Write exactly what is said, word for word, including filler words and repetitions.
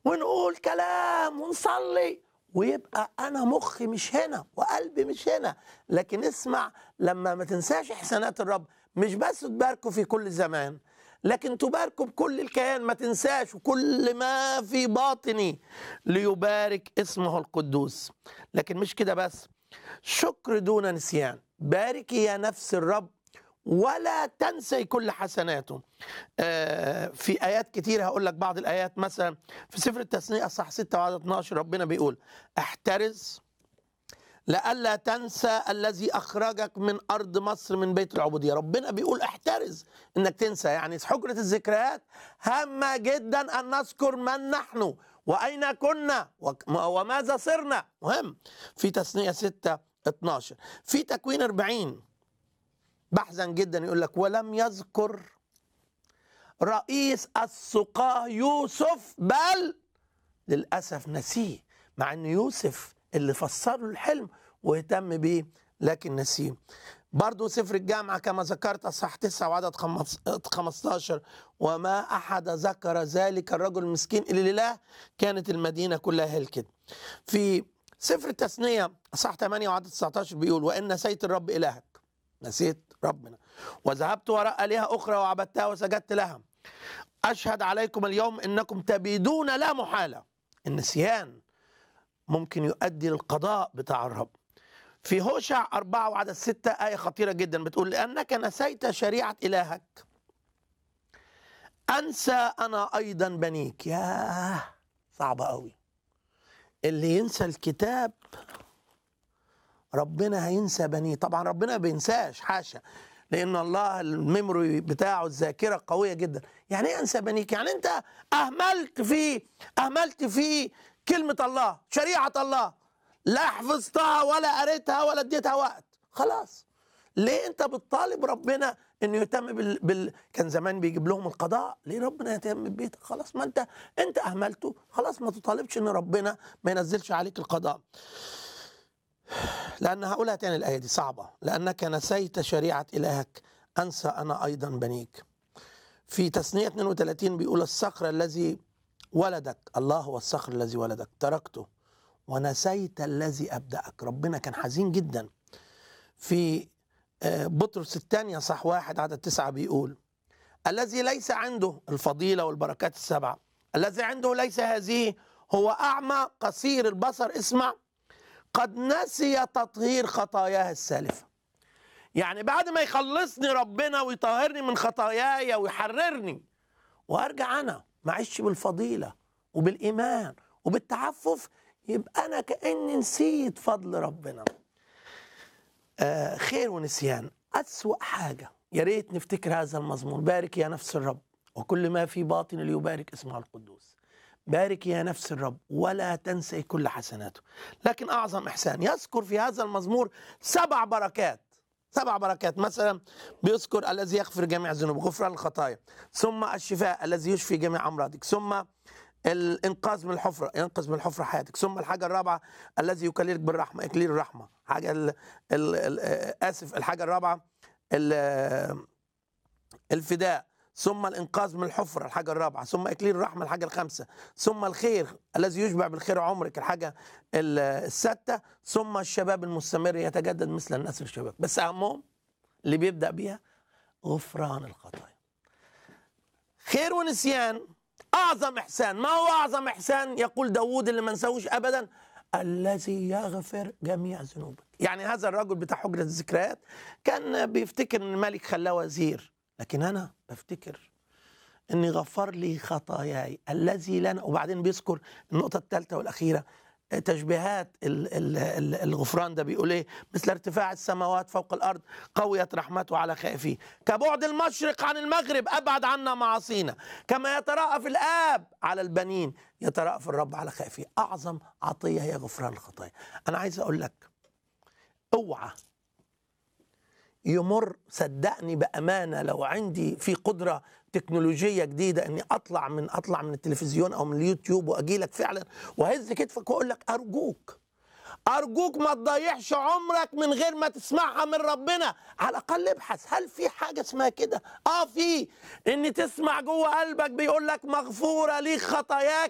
ونقول كلام ونصلي ويبقى أنا مخي مش هنا وقلبي مش هنا. لكن اسمع، لما ما تنساش إحسانات الرب، مش بس تباركوا في كل زمان، لكن تباركوا بكل الكيان. ما تنساش وكل ما في باطني ليبارك اسمه القدوس. لكن مش كده بس، شكر دون نسيان. باركي يا نفس الرب ولا تنسي كل حسناته. آه في آيات كتير هقول لك بعض الآيات. مثلا في سفر التثنية اصحاح ستة وعدد اتناشر ربنا بيقول: احترز لئلا تنسى الذي أخرجك من أرض مصر من بيت العبودية. ربنا بيقول احترز إنك تنسى. يعني حجرة الذكريات هامة جدا أن نذكر من نحن وأين كنا وماذا صرنا. مهم. في تثنية ستة اتناشر. في تكوين أربعين بحثا جدا يقول لك: ولم يذكر رئيس السقاة يوسف بل للأسف نسيه. مع أن يوسف اللي فسر له الحلم واهتم بيه لكن نسيه. برضو سفر الجامعة كما ذكرت اصحاح تسعة وعدد خمستاشر: وما أحد ذكر ذلك الرجل المسكين اللي له كانت المدينة كلها هلكت. في سفر التثنية اصحاح ثمانية وعدد تسعتاشر بيقول: وإن نسيت الرب إلهك، نسيت ربنا، وذهبت وراء آلهة أخرى وعبدتها وسجدت لها. أشهد عليكم اليوم إنكم تبيدون لا محالة. النسيان ممكن يؤدي للقضاء بتاع الرب. في هوشع أربعة وعدد ستة آية خطيرة جدا بتقول: لأنك نسيت شريعة إلهك أنسى أنا أيضا بنيك. ياه، صعبة قوي. اللي ينسى الكتاب ربنا هينسى بنيه. طبعا ربنا ما بينساش، حاشا، لأن الله الميموري بتاعه الذاكرة قوية جدا. يعني ايه أنسى بنيك؟ يعني أنت أهملت فيه أهملت فيه كلمة الله، شريعة الله، لا حفظتها ولا قريتها ولا اديتها وقت. خلاص، ليه أنت بتطالب ربنا إنه يهتم بال... بال... كان زمان بيجيب لهم القضاء، ليه ربنا يهتم ببيتك؟ خلاص، ما أنت أنت أهملته، خلاص ما تطالبش إن ربنا ما ينزلش عليك القضاء. لأن هقولها تاني الآية دي صعبة: لأنك نسيت شريعة إلهك أنسى أنا أيضا بنيك. في تثنية اثنين وثلاثين بيقول: الصخر الذي ولدك، الله هو الصخر الذي ولدك، تركته ونسيت الذي أبدأك. ربنا كان حزين جدا. في بطرس الثانية صح واحد عدد تسعة بيقول: الذي ليس عنده الفضيلة والبركات السبعة، الذي عنده ليس هذه، هو أعمى قصير البصر، اسمع، قد نسي تطهير خطاياه السالفة. يعني بعد ما يخلصني ربنا ويطهرني من خطاياي ويحررني وارجع انا ما اعيش بالفضيلة وبالإيمان وبالتعفف، يبقى انا كأني نسيت فضل ربنا. آه خير ونسيان أسوأ حاجة. يا ريت نفتكر هذا المزمور: بارك يا نفس الرب وكل ما في باطن ليبارك اسمه القدوس. بارك يا نفس الرب ولا تنسي كل حسناته. لكن أعظم إحسان يذكر في هذا المزمور سبع بركات. سبع بركات. مثلا بيذكر: الذي يغفر جميع الذنوب، غفران الخطايا، ثم الشفاء الذي يشفي جميع أمراضك، ثم الإنقاذ من الحفرة، ينقذ من الحفرة حياتك، ثم الحاجة الرابعة الذي يكللك بالرحمة، إكليل الرحمة. حاجة ال ال ال آسف الحاجة الرابعة الفداء، ثم الإنقاذ من الحفرة الحاجة الرابعة، ثم إكليل الرحمة الحاجة الخامسة، ثم الخير الذي يشبع بالخير عمرك الحاجة الستة، ثم الشباب المستمر يتجدد مثل النسر الشباب. بس أهمهم اللي بيبدأ بيها غفران الخطايا. خير ونسيان أعظم إحسان. ما هو أعظم إحسان؟ يقول داود اللي ما نسوش أبدا: الذي يغفر جميع ذنوبك. يعني هذا الرجل بتاع حجرة الذكريات كان بيفتكر ان الملك خلاه وزير، لكن انا بفتكر اني غفر لي خطاياي الذي لنا. وبعدين بيذكر النقطة الثالثة والأخيرة تشبيهات الغفران ده. بيقول ايه؟ مثل ارتفاع السماوات فوق الأرض قويت رحمته على خائفيه، كبعد المشرق عن المغرب أبعد عنا معاصينا، كما يترأف الآب على البنين يترأف الرب على خائفيه. أعظم عطية هي غفران الخطايا. أنا عايز أقول لك اوعى يمر، صدقني بأمانة، لو عندي في قدرة تكنولوجية جديدة اني اطلع من اطلع من التلفزيون او من اليوتيوب واجي لك فعلا وهز كتفك واقول لك ارجوك ارجوك ما تضيعش عمرك من غير ما تسمعها من ربنا. على الاقل ابحث، هل في حاجة اسمها كده؟ اه في، ان تسمع جوه قلبك بيقول لك مغفورة ليك خطاياك